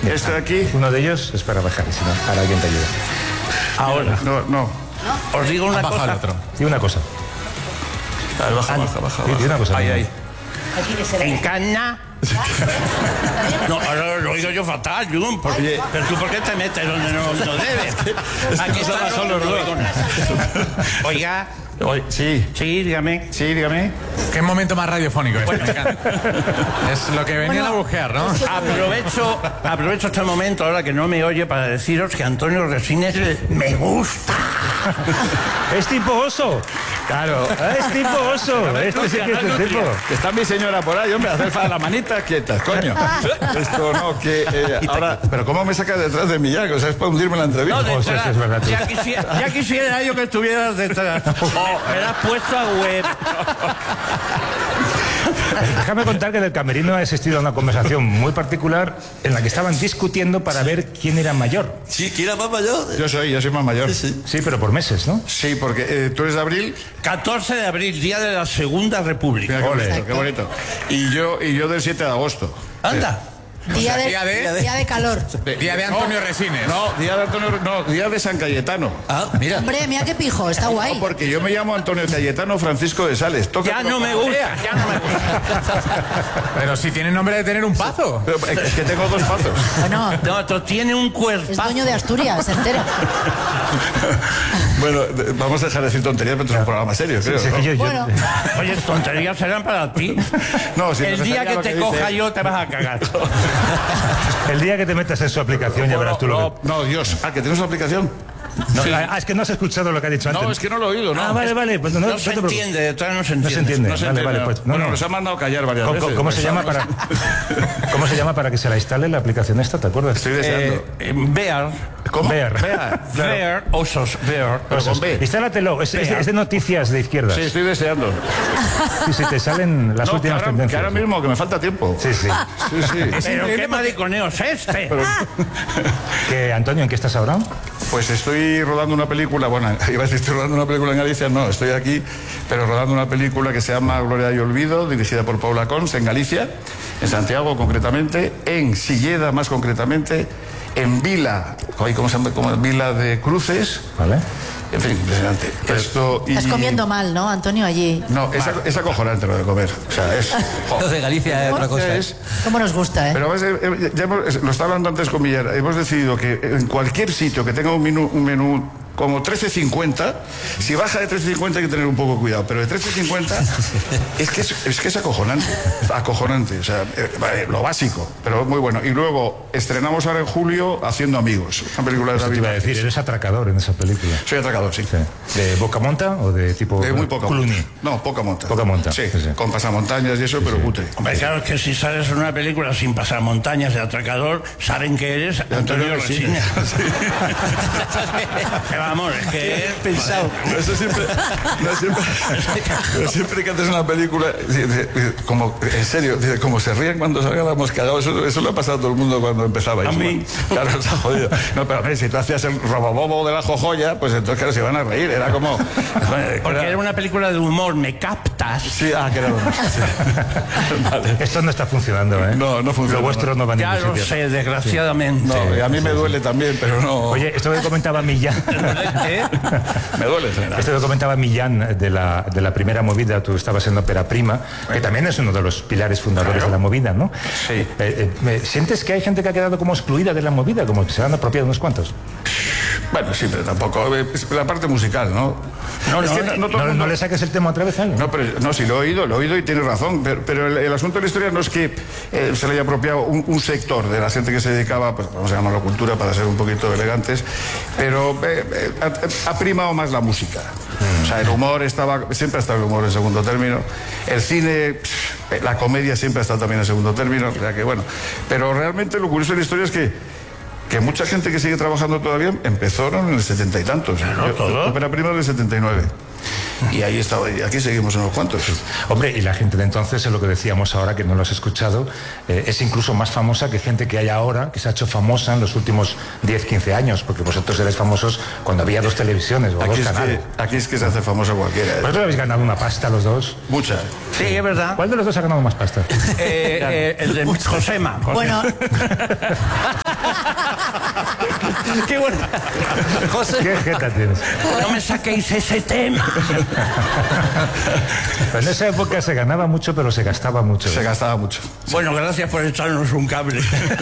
Este de aquí. Uno de ellos es para bajar, si no, para alguien te ayude. Ahora. No. Os digo una cosa. El otro. Y una cosa. Baja. Y una cosa. Ahí. En caña. No, ahora lo oigo yo fatal, Jun. Pero tú, ¿por qué te metes donde no debes? Aquí está solo, no oigo nada. Oiga. Sí, dígame. Qué momento más radiofónico este, me encanta. Es lo que venían a buscar, ¿no? Aprovecho este momento, ahora que no me oye, para deciros que Antonio Resines me gusta. Es tipo oso. claro. Es tipo oso. Este sí que es el tipo. Que está mi señora por ahí, hombre, hacer las manitas quietas, coño. Esto no, que ahora... Pero ¿cómo me sacas detrás de mí ya? O sea, es para hundirme en la entrevista. No, José, detrás. sí, es verdad, tío. Ya quisiera yo que estuvieras detrás. Me la has puesto a web. Déjame contar que en el camerino ha existido una conversación muy particular en la que estaban discutiendo para ver quién era mayor. Sí, ¿quién era más mayor? Yo soy más mayor. Sí, pero por meses, ¿no? Sí, porque tú eres de abril. 14 de abril, día de la Segunda República. Mira qué bonito. Y yo del 7 de agosto. Anda. Día de calor. Día de Antonio Resines. Día de San Cayetano. Ah, mira. Hombre, mira qué pijo, está guay. No, porque yo me llamo Antonio Cayetano Francisco de Sales. Ya no me gusta. Pero si tiene nombre de tener un pazo. Pero es que tengo 2 pasos. Bueno, No, tú tiene un cuerpo. es dueño de Asturias, entera. Bueno, vamos a dejar de decir tonterías, pero es un programa serio, creo. Sí, es que ¿no? Bueno, Oye, tonterías serán para ti. No, si El nos día enseña que lo te que coja dice- yo te vas a cagar. El día que te metas en su aplicación ya verás tú lo que... No, Dios. ¿Que tienes una aplicación? No, es que no has escuchado lo que ha dicho antes. No, es que no lo he oído, ¿no? Ah, vale. Pues no No se te preocupes. entiende, todavía no se No se entiende. entiende. No se Vale, entiende, pues. Bueno, nos ha mandado callar varias veces. ¿Cómo se llama para ¿Cómo se llama para que se la instale la aplicación esta? ¿Te acuerdas? Estoy deseando. Bear. ¿Cómo? Bear. Bear. Osos. Bear. Pero con B. Instálatelo. Es de noticias de izquierdas. Sí, estoy deseando. Y si te salen las No, últimas que tendencias. ahora mismo, que me falta tiempo. Sí. Sí. Pero qué mariconeo es este. Que, Antonio, ¿en qué estás ahora? Pues estoy rodando una película, bueno, iba a decir estoy rodando una película en Galicia, no, estoy aquí, pero rodando una película que se llama Gloria y Olvido, dirigida por Paula Cons, en Galicia, en Santiago concretamente, en Silleda más concretamente, en Vila, ¿cómo se llama? Como Vila de Cruces, Vale. en fin, impresionante. Esto y... estás comiendo mal, ¿no, Antonio, allí? No, es acojonante lo de comer, o sea, es... Los de Galicia es otra cosa. ¿Cómo nos gusta, Pero ya lo estaba hablando antes con Villar, hemos decidido que en cualquier sitio que tenga un menú como 13.50, si baja de 13.50 hay que tener un poco cuidado, pero de 13.50 es que es acojonante, o sea, lo básico, pero muy bueno. Y luego estrenamos ahora en julio Haciendo Amigos, una película de Eso te David iba a decir, Vázquez. eres atracador en esa película. Soy atracador, sí. Sí. ¿De poca monta o de tipo De muy poca Clooney? monta. No, poca monta. Poca monta. Sí, Sí. con pasamontañas y eso, pero cutre. Hombre, claro, es que si sales en una película sin pasar montañas de atracador, saben que eres Antonio Resines. Vamos, es que es Pensado. Pero siempre que haces una película, como, en serio, como se ríen cuando salgamos cagados, eso lo ha pasado a todo el mundo cuando empezaba. A mí. Claro, está jodido. No, pero a ver, si tú hacías el robobobo de la jojoya, pues entonces claro, se iban a reír. Era como... porque era una película de humor, ¿me captas? Sí, que era bueno. Sí. Vale. Esto no está funcionando, ¿eh? No funciona. Lo vuestro no va a Ya ningún lo sitio. sé, desgraciadamente. No, y a mí me duele también, pero no... Oye, esto que comentaba Millán... ¿Eh? Me duele. Esto que comentaba Millán de la primera movida, tú estabas en Ópera Prima, que también es uno de los pilares fundadores de la movida, ¿no? Sí. ¿Sientes que hay gente que ha quedado como excluida de la movida, como que se han apropiado unos cuantos? Bueno, sí, pero tampoco... La parte musical, ¿no? Es que no todo el mundo- No le saques el tema otra vez a él. No, pero no, sí, lo he oído y tienes razón. Pero el asunto de la historia no es que se le haya apropiado un sector de la gente que se dedicaba, pues vamos a llamarlo cultura para ser un poquito elegantes, pero ha primado más la música. O sea, el humor siempre ha estado el humor en segundo término. El cine, la comedia siempre ha estado también en segundo término. O sea que bueno. Pero realmente lo curioso de la historia es que mucha gente que sigue trabajando todavía empezaron en el 70 y tantos. todo. Ópera Prima del 79. Y ahí estaba, y aquí seguimos unos cuantos. Hombre, y la gente de entonces, es lo que decíamos ahora, que no lo has escuchado, es incluso más famosa que gente que hay ahora, que se ha hecho famosa en los últimos 10, 15 años, porque vosotros eres famosos cuando había 2 televisiones o 2 canales. Aquí es que se hace famoso cualquiera. ¿Vosotros habéis ganado una pasta los dos? Mucha. Sí, es verdad. ¿Cuál de los dos ha ganado más pasta? El de Josema. Bueno, Qué bueno. José. ¿Qué jeta tienes? No me saquéis ese tema. Pero en esa época se ganaba mucho, pero se gastaba mucho. Se gastaba mucho. Bueno, gracias por echarnos un cable.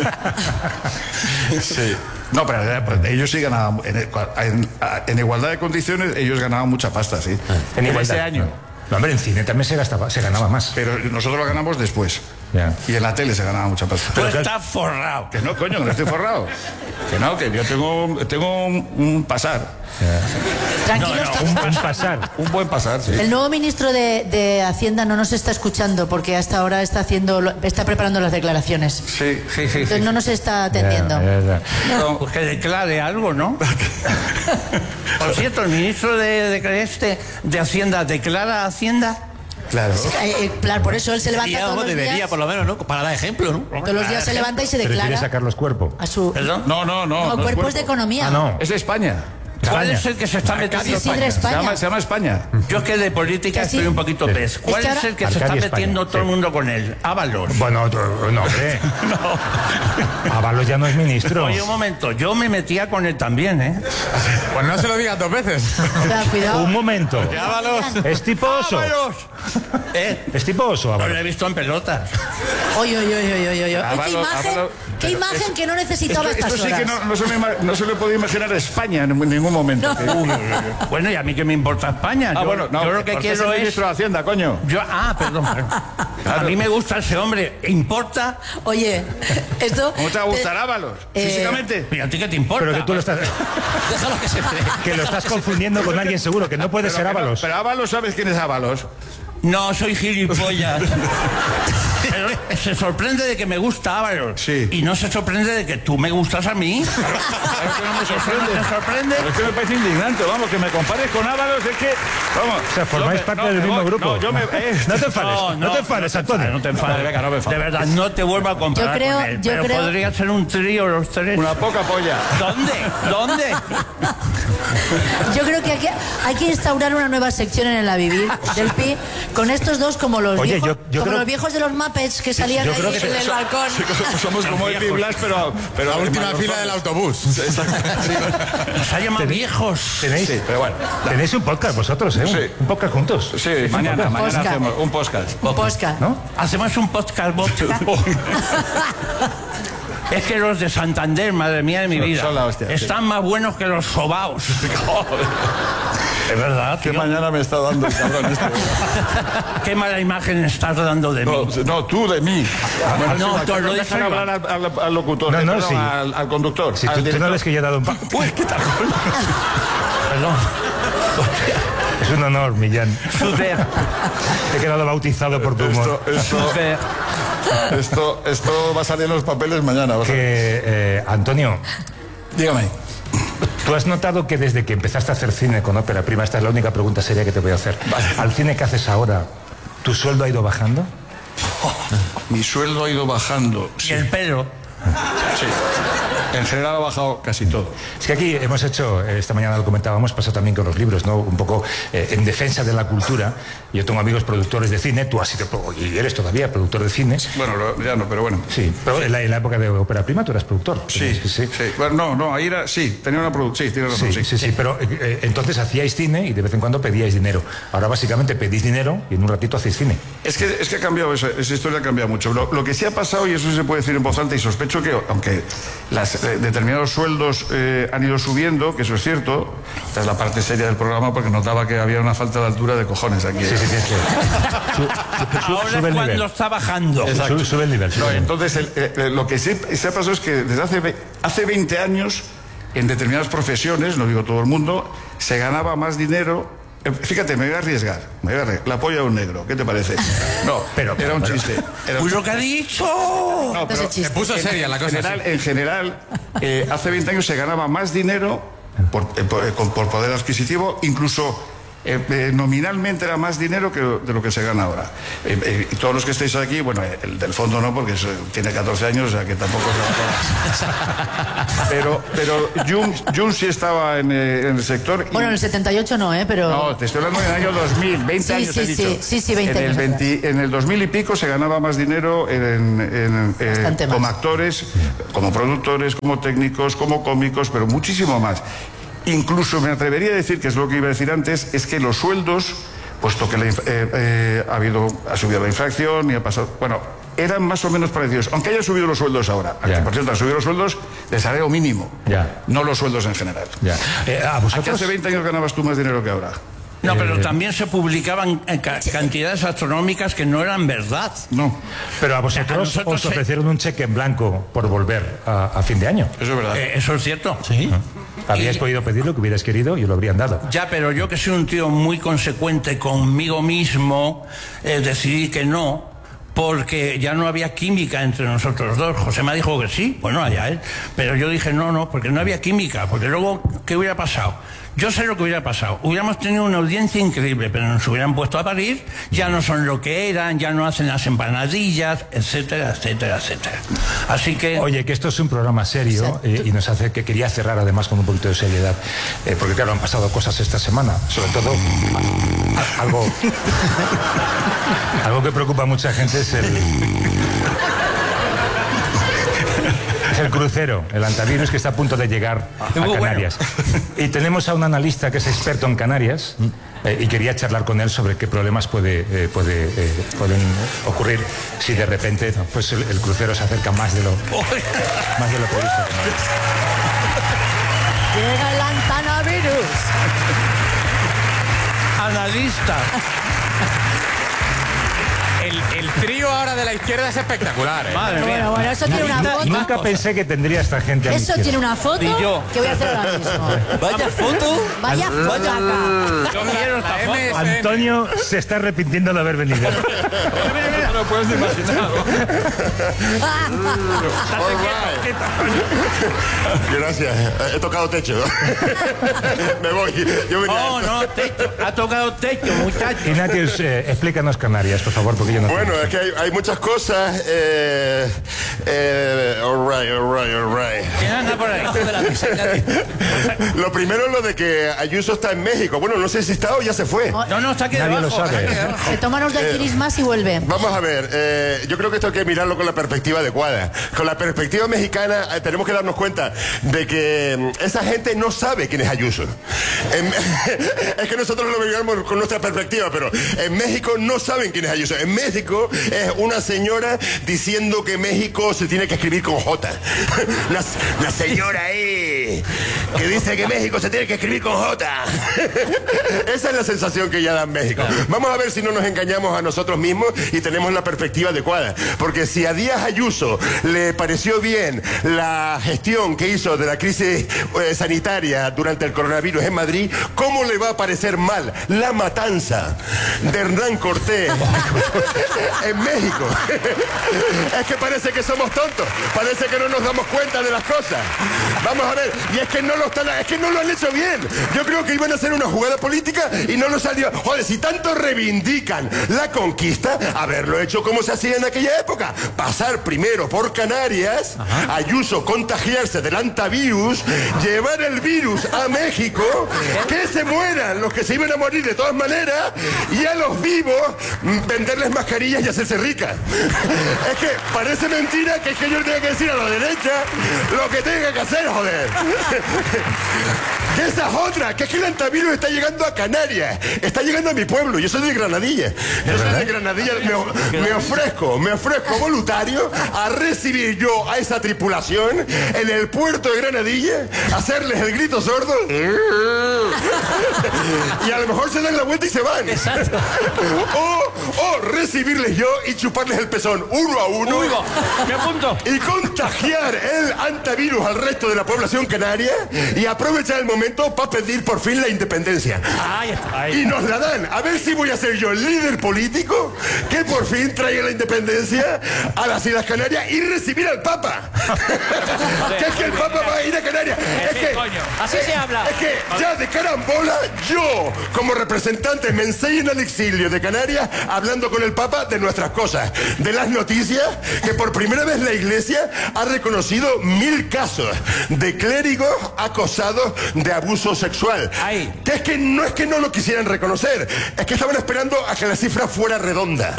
Sí. No, pero pues, ellos sí ganaban. En igualdad de condiciones, ellos ganaban mucha pasta, sí. En igualdad. ese año. No, hombre, en cine también se ganaba más. Pero nosotros lo ganamos después. Ya. Y en la tele se ganaba mucha pasta. Tú estás forrado. Que no, coño, que no estoy forrado. Que no, que yo tengo un pasar. Tranquilos, Un pasar. Un buen pasar, sí. el nuevo ministro de Hacienda no nos está escuchando porque hasta ahora está preparando las declaraciones. Sí. Entonces no nos está atendiendo. Ya. No, Pues que declare algo, ¿no? Por cierto, el ministro de Hacienda declara Hacienda. claro. Claro, por eso él se levanta Y todos algo los debería, días. por lo menos, ¿no? Para dar ejemplo, ¿no? Todos los días se levanta y se ¿Te refieres a declara Carlos Cuerpo? a su... ¿Perdón? No, No, es cuerpos de economía. Ah, no. Es de España. ¿Cuál España. es el que se está metiendo? Isidre España. Se llama España. Yo es que de política ¿Que sí? estoy un poquito Sí. pez. ¿Cuál Es que es ahora- el que se está Arcadia metiendo España, todo el sí. mundo con él? Ábalos. Bueno, no, hombre. Ábalos ya no es ministro. Oye, un momento, yo me metía con él también, ¿eh? Pues no se lo digas 2 veces. Cuidado. Un momento. Ábalos. ¿Es tipo oso? ¡Ábalos! ¿Eh? ¿Es tipo oso, No lo Ábalos? he visto en pelotas. Oye. Ábalos, ¿Qué imagen que no necesitaba Esto estas sí que horas? no se le podía imaginar a España en ningún momento. Bueno, y a mí que me importa España. Ah, Yo, bueno, no. yo lo que porque es quiero el es... ministro de Hacienda, coño. Perdón. A mí me gusta ese hombre. ¿Importa? Oye, esto... ¿Cómo te va a gustar Ábalos? Físicamente. ¿Y a ti qué te importa? Pero que tú lo estás, Déjalo que se cree. que lo estás confundiendo con alguien seguro, que no puede ser Ábalos. Pero Ábalos, ¿sabes quién es Ábalos? No, soy gilipollas. Pero se sorprende de que me gusta Ábalos. Sí. Y no se sorprende de que tú me gustas a mí. Claro que no me sorprende. ¿Te sorprende? Pero es que me parece indignante, vamos, que me compares con Ábalos, es que, vamos... O sea, formáis parte del mismo grupo. No, yo me... No te enfades, no te enfades, Antonio. No te enfades. Venga, no me enfades. De verdad, no te vuelvo a comparar Yo creo- con él. yo Pero creo- podría ser un trío los tres. Una poca polla. ¿Dónde? Yo creo que hay que instaurar una nueva sección en el A Vivir del PI con estos dos como los Oye, viejos, yo como creo- los viejos de los Muppets que salían yo ahí creo que en el balcón. Somos como el Blas, pero La última más fila del autobús. Nos ha llamado viejos. Tenéis, Sí, pero bueno. tenéis un podcast vosotros, ¿eh? Sí. Un podcast juntos. Sí, mañana Podcast. hacemos un podcast. Un podcast. ¿No? Hacemos un podcast vodka. Es que los de Santander, madre mía de mi vida, son la hostia, sí. están más buenos que los sobaos. Es verdad, ¿Qué tío. mañana me está dando el cabrón este? Qué mala imagen estás dando de mí. No, tú de mí. No, tú lo dices. Dejan hablar al locutor, No, perdón, sí. al conductor. Si al tú no director. ves que yo he dado un... Uy, ¿qué tal? Perdón. Es un honor, Millán. Super. He quedado bautizado por tu humor. Super. Esto va a salir en los papeles mañana. vas a ver. Que, Antonio, Dígame. ¿tú has notado que desde que empezaste a hacer cine con ópera prima, esta es la única pregunta seria que te voy a hacer, al cine que haces ahora, ¿tu sueldo ha ido bajando? Mi sueldo ha ido bajando. Y el pelo. Sí. En general ha bajado casi todo. Es que aquí hemos hecho, esta mañana lo comentábamos, pasa también con los libros, ¿no? Un poco en defensa de la cultura. Yo tengo amigos productores de cine, tú has sido, y eres todavía productor de cine. Bueno, ya no, pero bueno. Sí, pero en la época de ópera prima tú eras productor. Sí. Bueno, no, ahí era... Sí, tenía una producción. Sí, tienes razón, Sí, pero entonces hacíais cine y de vez en cuando pedíais dinero. Ahora básicamente pedís dinero y en un ratito hacéis cine. Es que ha cambiado, esa historia ha cambiado mucho. Lo que sí ha pasado, y eso se puede decir en voz alta, y sospecho que, aunque determinados sueldos han ido subiendo, que eso es cierto, esta es la parte seria del programa, porque notaba que había una falta de altura de cojones aquí. Sí. Ahora Sube el es cuando nivel. está bajando. Sube el nivel. No, entonces, lo que sí se ha pasado es que desde hace 20 años, en determinadas profesiones, no digo todo el mundo, se ganaba más dinero. Fíjate, me voy a arriesgar. La polla de un negro, ¿qué te parece? No, Pero era un chiste. Era un ¡Uy, lo que ha dicho! No, Ese chiste. Se puso seria la cosa. En general, hace 20 años se ganaba más dinero por poder adquisitivo, incluso nominalmente era más dinero de lo que se gana ahora. Y todos los que estáis aquí, bueno, el del fondo no, porque tiene 14 años, o sea que tampoco pero Jun sí estaba en el sector. Bueno, en el 78 no, pero... No, te estoy hablando del año 2000, 20 años he dicho. Sí, 20 años. En el 2000 y pico se ganaba más dinero como actores, como productores, como técnicos, como cómicos, pero muchísimo más. Incluso me atrevería a decir, que es lo que iba a decir antes, es que los sueldos, puesto que ha subido la inflación y ha pasado... Bueno, eran más o menos parecidos, aunque hayan subido los sueldos ahora. Por cierto, han subido los sueldos de salario mínimo, no los sueldos en general. ¿Vosotros? Hace 20 años ganabas tú más dinero que ahora. No, pero también se publicaban cantidades astronómicas que no eran verdad. No. Pero a vosotros os ofrecieron un cheque en blanco por volver a fin de año. Eso es verdad. Eso es cierto. Sí. Habríais podido pedir lo que hubierais querido y os lo habrían dado. Ya, pero yo, que soy un tío muy consecuente conmigo mismo, decidí que no, porque ya no había química entre nosotros dos. José me dijo que sí, bueno, allá él. Pero yo dije no, porque no había química. Porque luego, ¿qué hubiera pasado? Yo sé lo que hubiera pasado. Hubiéramos tenido una audiencia increíble, pero nos hubieran puesto a parir, ya no son lo que eran, ya no hacen las empanadillas, etcétera, etcétera, etcétera. Así que... Oye, que esto es un programa serio y nos hace que quería cerrar además con un poquito de seriedad, porque claro, han pasado cosas esta semana, sobre todo algo que preocupa a mucha gente es el crucero, el antivirus que está a punto de llegar a Canarias. Bueno. Y tenemos a un analista que es experto en Canarias y quería charlar con él sobre qué problemas pueden ocurrir si de repente pues el crucero se acerca más de lo previsto. Llega el antivirus. Analista. El trío ahora de la izquierda es espectacular, ¿eh? Madre mía. Bueno, eso tiene una foto. Nunca pensé que tendría esta gente a mi Eso izquierda. tiene una foto que voy a hacer ahora mismo. Vaya foto. Vaya foto acá. Yo quiero esta foto. Antonio se está arrepintiendo de haber venido. No lo puedes imaginar. Gracias. He tocado techo. Me voy. No, techo. Ha tocado techo, muchachos. Ignatius, explícanos Canarias, por favor, porque yo no... Bueno, es que hay muchas cosas. All right. ¿Quién anda por ahí? Lo primero es lo de que Ayuso está en México. Bueno, no sé si está o ya se fue. No, está aquí Nadie debajo. lo sabe. Se toma unos daiquiris más y vuelve. Vamos a ver, yo creo que esto hay que mirarlo con la perspectiva adecuada. Con la perspectiva mexicana tenemos que darnos cuenta de que esa gente no sabe quién es Ayuso. Es que nosotros lo miramos con nuestra perspectiva, pero en México no saben quién es Ayuso. En México es una señora diciendo que México se tiene que escribir con J. Una señora ahí que dice que México se tiene que escribir con J. Esa es la sensación que ella da en México. Vamos a ver si no nos engañamos a nosotros mismos y tenemos la perspectiva adecuada. Porque si a Díaz Ayuso le pareció bien la gestión que hizo de la crisis sanitaria durante el coronavirus en Madrid, ¿cómo le va a parecer mal la matanza de Hernán Cortés en México? Es que parece que somos tontos, parece que no nos damos cuenta de las cosas. Vamos a ver, y es que no lo han hecho bien. Yo creo que iban a hacer una jugada política y no nos salió. Joder, si tanto reivindican la conquista, haberlo hecho como se hacía en aquella época. Pasar primero por Canarias, Ayuso contagiarse del antivirus, llevar el virus a México, que se mueran los que se iban a morir de todas maneras, y a los vivos venderles mascarillas y hacerse ricas. Es que parece mentira que es que yo tenga que decir a la derecha lo que tenga que hacer, joder. Que esa es otra, que es que el antivirus está llegando a Canarias, está llegando a mi pueblo. Yo soy de Granadilla. Yo soy de Granadilla. Me ofrezco voluntario a recibir yo a esa tripulación en el puerto de Granadilla, hacerles el grito sordo y a lo mejor se dan la vuelta y se van. Exacto. O recibirles yo y chuparles el pezón uno a uno. Uy, ¿qué punto? Y contagiar el antivirus al resto de la población canaria y aprovechar el momento para pedir por fin la independencia. Ahí está. Y nos la dan. A ver si voy a ser yo el líder político que por fin traiga la independencia a las Islas Canarias y recibir al Papa. Que es que el Papa va a ir a Canarias. Es que, Así se habla. es que ya de carambola, yo, como representante, me enseño en el exilio de Canarias, hablando con el Papa de nuestras cosas, de las noticias, que por primera vez la Iglesia ha reconocido 1000 casos de clérigos acosados de abuso sexual. Ay. Que es que no lo quisieran reconocer, es que estaban esperando a que la cifra fuera redonda.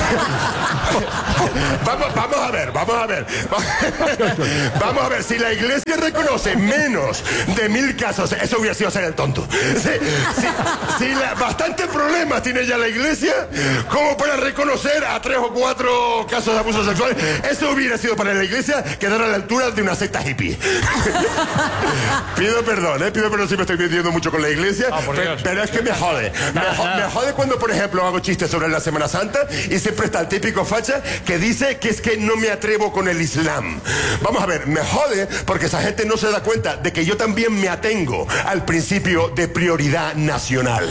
Vamos a ver. Vamos a ver, si la Iglesia reconoce menos de 1000 casos, eso hubiera sido ser el tonto. Bastante problemas tiene ya la Iglesia como para reconocer a 3 o 4 casos de abuso sexual. Eso hubiera sido para la Iglesia quedar a la altura de una secta hippie. Pido perdón si me estoy metiendo mucho con la Iglesia, pero es que me jode. Me jode cuando, por ejemplo, hago chistes sobre la Semana Santa y siempre está el típico facha que dice que es que no me atrevo con el Islam. Vamos a ver, me jode porque esa gente no se da cuenta de que yo también me atengo al principio de prioridad nacional.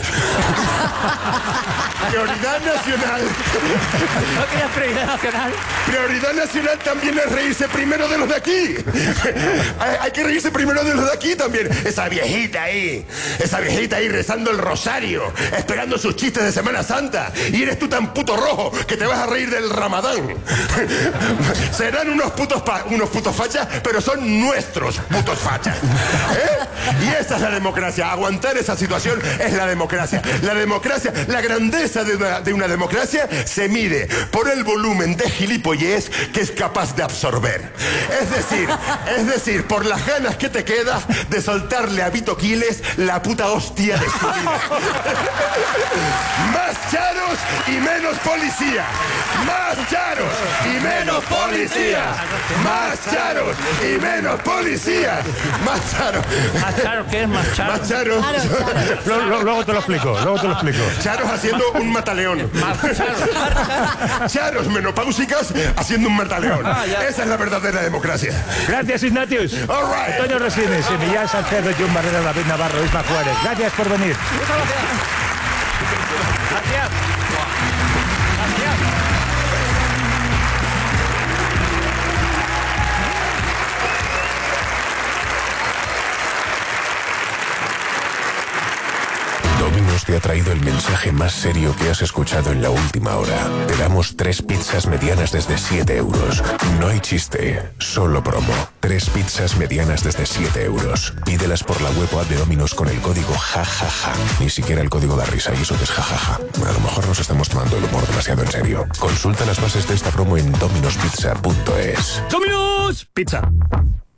Prioridad nacional. ¿No querías prioridad nacional? Prioridad nacional también es reírse primero de los de aquí. Hay que reírse primero de los de aquí también. Esa viejita ahí rezando el rosario, esperando sus chistes de Semana Santa, y eres tú tan puto rojo que te vas a reír del Ramadán. Serán unos putos fachas, pero son nuestros putos fachas. Y esa es la democracia. Aguantar esa situación es la democracia. La democracia, la grandeza de una democracia se mide por el volumen de gilipollez que es capaz de absorber. Es decir, por las ganas que te queda de soltarle a Vito Quiles la puta hostia de su vida. Más charos y menos policía. Más charos y menos policía. Más charos y menos policía. Más charos. ¿Más charo? ¿Qué es más charo? Más charos. Luego te lo explico. Charos haciendo un mataleón. Charos menopáusicas haciendo un mataleón. Esa es la verdadera democracia. Gracias, Ignatius. All right. Antonio Resines, Emiliano Salcedo, John Barrera, David Navarro, Isma Juárez. Gracias por venir. Gracias. Domino's te ha traído el mensaje más serio que has escuchado en la última hora. Te damos 3 pizzas medianas desde 7 euros. No hay chiste, solo promo. 3 pizzas medianas desde 7 euros. Pídelas por la web o app de Domino's con el código jajaja. Ni siquiera el código da risa, y eso que es jajaja. A lo mejor nos estamos tomando el humor demasiado en serio. Consulta las bases de esta promo en dominospizza.es. ¡Domino's Pizza!